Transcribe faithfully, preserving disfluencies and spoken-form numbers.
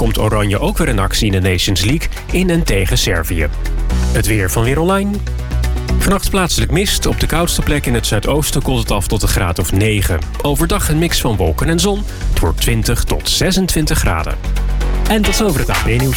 komt Oranje ook weer in actie in de Nations League in en tegen Servië. Het weer van Weer Online. Vannacht plaatselijk mist. Op de koudste plek in het zuidoosten koelt het af tot een graad of negen. Overdag een mix van wolken en zon. Het wordt twintig tot zesentwintig graden. En tot zover het A B Nieuws.